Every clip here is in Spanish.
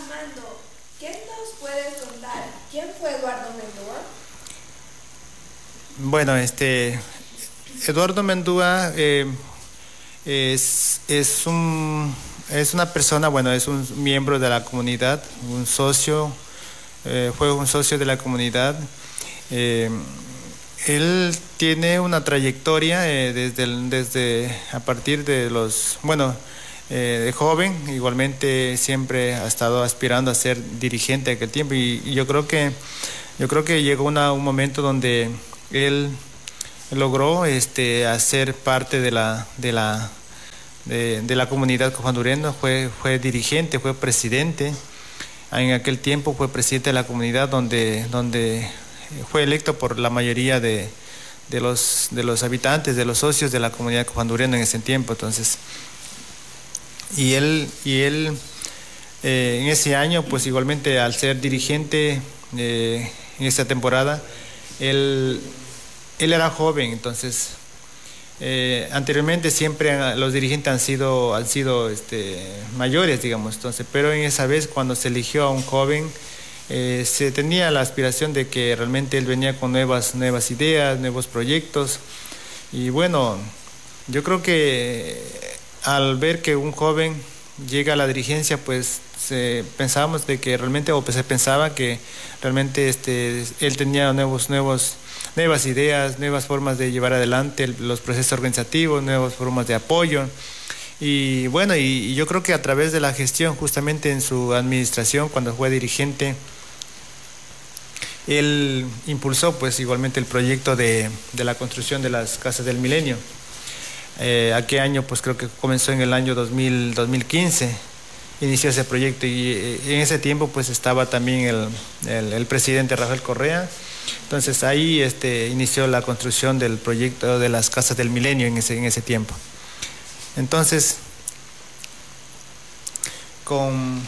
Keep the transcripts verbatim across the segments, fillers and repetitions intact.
Armando, ¿qué nos puedes contar? ¿Quién fue Eduardo Mendúa? Bueno, este Eduardo Mendúa eh, es, es, un, es una persona, bueno, es un miembro de la comunidad, un socio, eh, fue un socio de la comunidad. Eh, él tiene una trayectoria eh, desde, el, desde a partir de los, bueno, eh, de joven, igualmente siempre ha estado aspirando a ser dirigente de aquel tiempo y, y yo creo que yo creo que llegó una, un momento donde él logró este, hacer parte de la, de la, de, de la comunidad cojuandureña, fue, fue dirigente, fue presidente, en aquel tiempo fue presidente de la comunidad donde, donde fue electo por la mayoría de, de, los, de los habitantes, de los socios de la comunidad cojuandureña en ese tiempo. Entonces, y él, y él eh, en ese año, pues igualmente al ser dirigente eh, en esta temporada, Él, él era joven, entonces eh, anteriormente siempre los dirigentes han sido, han sido este, mayores, digamos, entonces, pero en esa vez cuando se eligió a un joven eh, se tenía la aspiración de que realmente él venía con nuevas, nuevas ideas, nuevos proyectos y bueno, yo creo que al ver que un joven llega a la dirigencia, pues se, pensábamos de que realmente, o pues se pensaba que realmente este, él tenía nuevos, nuevos, nuevas ideas, nuevas formas de llevar adelante el, los procesos organizativos, nuevas formas de apoyo. Y bueno, y, y yo creo que a través de la gestión, justamente en su administración, cuando fue dirigente, él impulsó pues igualmente el proyecto de, de la construcción de las Casas del Milenio. Eh, ¿A qué año? Pues creo que comenzó en el año dos mil, dos mil quince, inició ese proyecto y eh, en ese tiempo pues estaba también el, el, el presidente Rafael Correa. Entonces ahí este, inició la construcción del proyecto de las Casas del Milenio en ese, en ese tiempo. Entonces, con,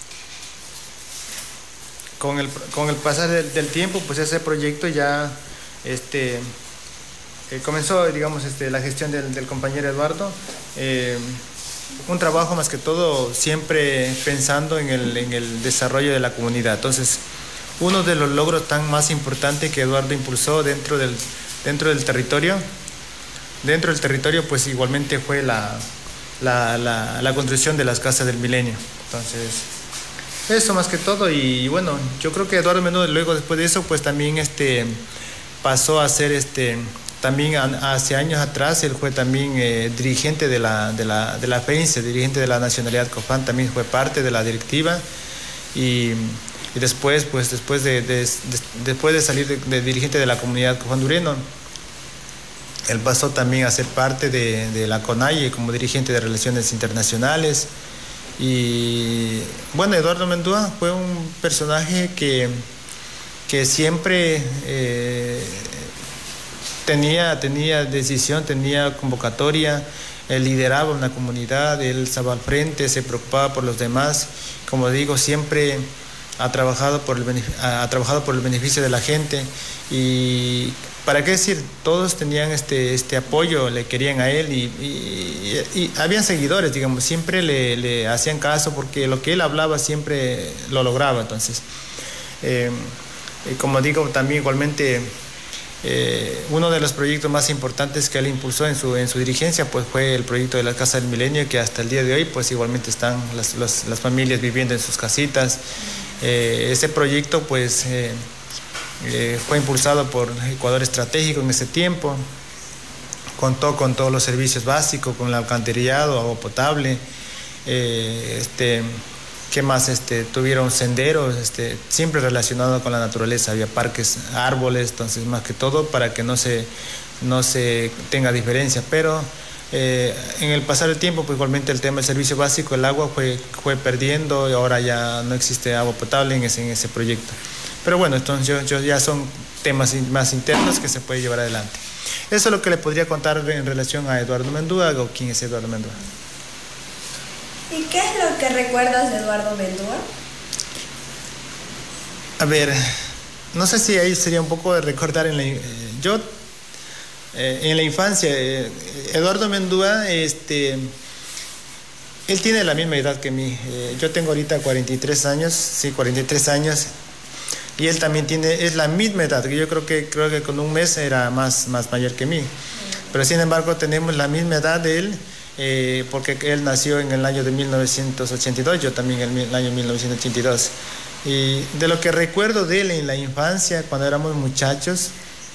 con, el, con el pasar del, del tiempo, pues ese proyecto ya este, eh, comenzó, digamos, este, la gestión del, del compañero Eduardo. Eh, un trabajo más que todo siempre pensando en el, en el desarrollo de la comunidad. Entonces, uno de los logros tan más importantes que Eduardo impulsó dentro del, dentro del territorio, dentro del territorio pues igualmente fue la, la, la, la construcción de las Casas del Milenio. Entonces, eso más que todo. Y bueno, yo creo que Eduardo Mendúa luego después de eso pues también este, pasó a ser este... También hace años atrás él fue también eh, dirigente de la, de la, de la FEINSE, dirigente de la nacionalidad Copán, también fue parte de la directiva y, y después, pues después de, de, de, después de salir de, de dirigente de la comunidad cojuandureña, él pasó también a ser parte de, de la CONAIE como dirigente de Relaciones Internacionales. Y bueno, Eduardo Mendúa fue un personaje que, que siempre... Eh, Tenía, tenía decisión, tenía convocatoria, él lideraba una comunidad, él estaba al frente, se preocupaba por los demás. Como digo, siempre ha trabajado por el, ha trabajado por el beneficio de la gente. Y para qué decir, todos tenían este, este apoyo, le querían a él y, y, y, y habían seguidores, digamos, siempre le, le hacían caso porque lo que él hablaba siempre lo lograba. Entonces, eh, como digo, también igualmente... Eh, uno de los proyectos más importantes que él impulsó en su, en su dirigencia pues fue el proyecto de la Casa del Milenio, que hasta el día de hoy pues igualmente están las, las, las familias viviendo en sus casitas. Eh, ese proyecto pues eh, eh, fue impulsado por Ecuador Estratégico en ese tiempo, contó con todos los servicios básicos, con el alcantarillado, agua potable, eh, este... ¿Qué más? Este, tuvieron senderos, este, siempre relacionado con la naturaleza, había parques, árboles, entonces más que todo para que no se, no se tenga diferencia, pero eh, en el pasar del tiempo, pues igualmente el tema del servicio básico, el agua fue, fue perdiendo y ahora ya no existe agua potable en ese, en ese proyecto. Pero bueno, entonces yo, yo ya son temas más internos que se puede llevar adelante. Eso es lo que le podría contar en relación a Eduardo Mendúa, o quién es Eduardo Mendúa. ¿Y qué es lo que recuerdas de Eduardo Mendúa? A ver, no sé si ahí sería un poco de recordar en la, eh, yo eh, en la infancia, eh, Eduardo Mendúa este, Él tiene la misma edad que mí. Eh, yo tengo ahorita cuarenta y tres años, sí, cuarenta y tres años. Y él también tiene, es la misma edad. Yo creo que, creo que con un mes era más, más mayor que mí. Pero sin embargo tenemos la misma edad de él, eh, porque él nació en el año de mil novecientos ochenta y dos, yo también en el año mil novecientos ochenta y dos. Y de lo que recuerdo de él en la infancia, cuando éramos muchachos,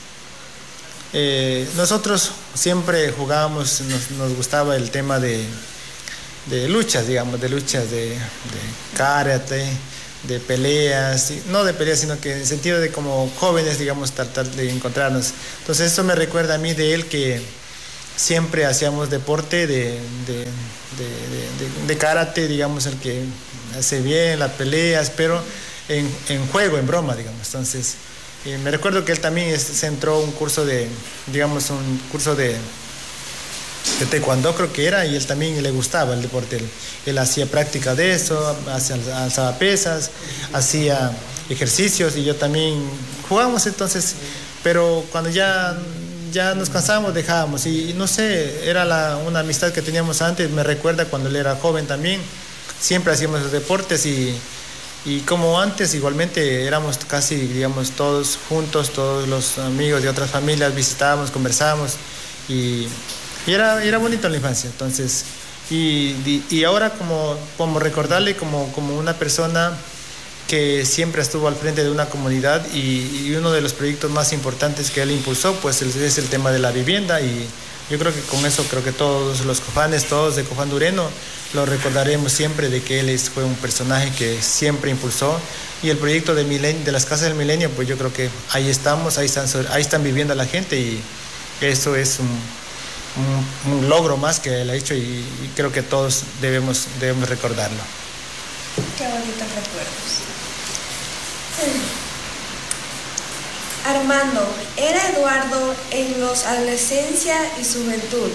eh, nosotros siempre jugábamos, nos, nos gustaba el tema de, de luchas, digamos, de luchas de, de karate, de peleas, no de peleas, sino que en el sentido de como jóvenes, digamos, tratar de encontrarnos. Entonces eso me recuerda a mí de él, que siempre hacíamos deporte de, de, de, de, de karate, digamos, el que hace bien las peleas, pero en, en juego, en broma, digamos. Entonces eh, me recuerdo que él también se entró un curso de, digamos, un curso de de taekwondo, creo que era, y él también le gustaba el deporte. Él, él hacía práctica de eso, hacía, alzaba pesas, hacía ejercicios, y yo también jugábamos. Entonces, pero cuando ya, ya nos cansábamos, dejábamos, y, y no sé, era la, una amistad que teníamos antes. Me recuerda cuando él era joven también, siempre hacíamos los deportes, y, y como antes igualmente éramos casi, digamos, todos juntos, todos los amigos de otras familias, visitábamos, conversábamos, y Y era, era bonito la infancia. Entonces, y, y, y ahora como, como recordarle como, como una persona que siempre estuvo al frente de una comunidad, y, y uno de los proyectos más importantes que él impulsó, pues es el tema de la vivienda. Y yo creo que con eso, creo que todos los cofanes, todos de Cofán Dureno, lo recordaremos siempre, de que él es, fue un personaje que siempre impulsó. Y el proyecto de, milenio, de las Casas del Milenio, pues yo creo que ahí estamos, ahí están, ahí están viviendo la gente, y eso es un... Un, un logro más que él ha hecho, y, y creo que todos debemos, debemos recordarlo. Qué bonitos recuerdos. Armando, ¿era Eduardo en los adolescencia y juventud?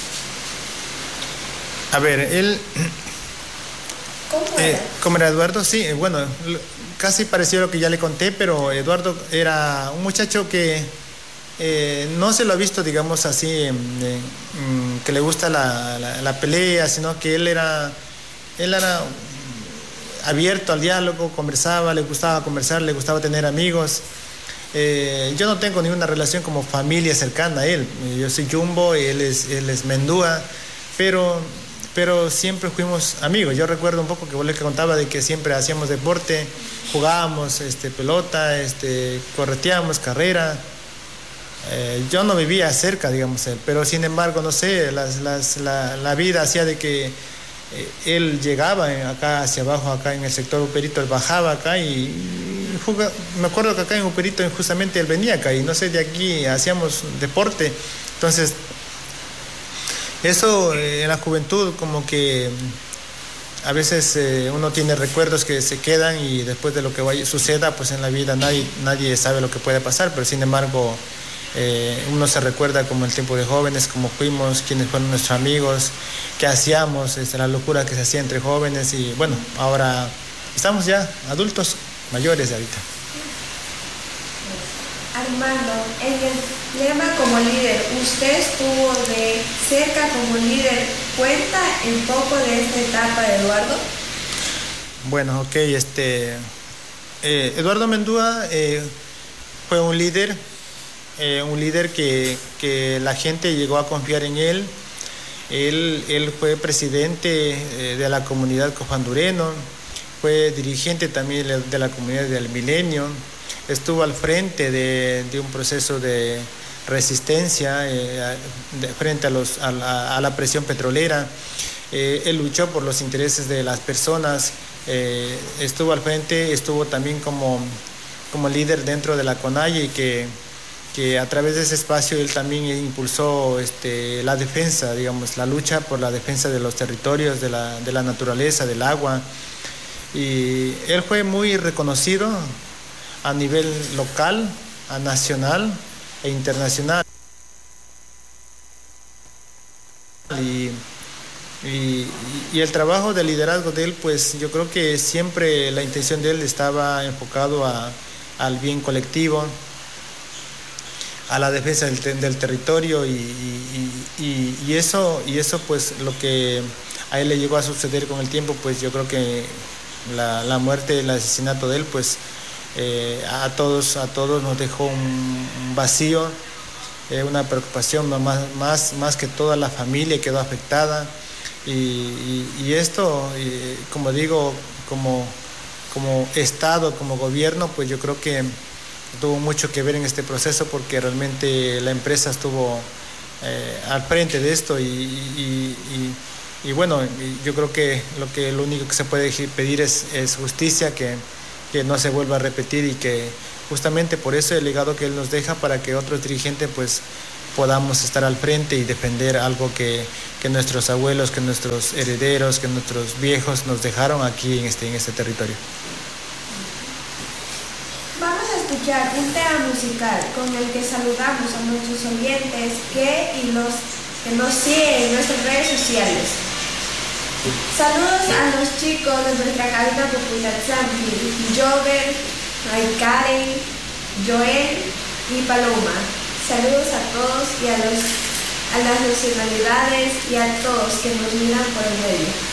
A ver, él... ¿Cómo era? Eh, ¿Cómo era Eduardo? Sí, bueno, casi pareció lo que ya le conté, pero Eduardo era un muchacho que... Eh, no se lo ha visto, digamos así, eh, mm, que le gusta la, la, la pelea, sino que él era, él era abierto al diálogo, conversaba, le gustaba conversar, le gustaba tener amigos. Eh, yo no tengo ninguna relación como familia cercana a él. Yo soy Jumbo y él es, él es Mendúa, pero, pero siempre fuimos amigos. Yo recuerdo un poco que vos le contaba de que siempre hacíamos deporte, jugábamos este, pelota, este, correteábamos, carrera. Eh, yo no vivía cerca, digamos, él, pero sin embargo, no sé, las, las, la, la vida hacía de que eh, él llegaba acá hacia abajo, acá en el sector Uperito, él bajaba acá y, y juga, me acuerdo que acá en Uperito justamente él venía acá, y no sé, de aquí hacíamos deporte. Entonces, eso eh, en la juventud como que a veces eh, uno tiene recuerdos que se quedan, y después de lo que vaya, suceda, pues en la vida nadie, nadie sabe lo que puede pasar, pero sin embargo... Eh, uno se recuerda como el tiempo de jóvenes, como fuimos, quienes fueron nuestros amigos, qué hacíamos, este, la locura que se hacía entre jóvenes, y bueno, ahora estamos ya adultos, mayores ahorita. Armando, en el lema como líder, usted estuvo de cerca como líder, ¿cuenta un poco de esta etapa de Eduardo? Bueno, ok, este, eh, Eduardo Mendúa eh, fue un líder, Eh, un líder que, que la gente llegó a confiar en él. Él, él fue presidente eh, de la comunidad Cofán Dureno, fue dirigente también de la comunidad del Milenio, estuvo al frente de, de un proceso de resistencia eh, de, frente a, los, a, la, a la presión petrolera. Eh, él luchó por los intereses de las personas, eh, estuvo al frente, estuvo también como, como líder dentro de la CONAIE, y que que a través de ese espacio él también impulsó este, la defensa, digamos, la lucha por la defensa de los territorios, de la, de la naturaleza, del agua. Y él fue muy reconocido a nivel local, a nacional e internacional. Y, y, y el trabajo de liderazgo de él, pues yo creo que siempre la intención de él estaba enfocado a, al bien colectivo, a la defensa del, del territorio, y, y, y, y eso y eso pues lo que a él le llegó a suceder con el tiempo, pues yo creo que la, la muerte, el asesinato de él, pues eh, a todos, a todos nos dejó un, un vacío, eh, una preocupación, más, más, más que toda la familia quedó afectada. Y, y, y esto, y, como digo, como, como Estado, como gobierno, pues yo creo que tuvo mucho que ver en este proceso, porque realmente la empresa estuvo eh, al frente de esto y, y, y, y bueno, yo creo que lo, que lo único que se puede pedir es, es justicia, que, que no se vuelva a repetir, y que justamente por eso el legado que él nos deja, para que otros dirigentes pues podamos estar al frente y defender algo que, que nuestros abuelos, que nuestros herederos, que nuestros viejos nos dejaron aquí en este, en este territorio. Vamos a escuchar un tema musical con el que saludamos a nuestros oyentes que, y los que nos siguen en nuestras redes sociales. Saludos a los chicos de nuestra cabina popular Zampi, Jover, Karen, Joel y Paloma. Saludos a todos y a, los, a las nacionalidades y a todos que nos miran por el medio.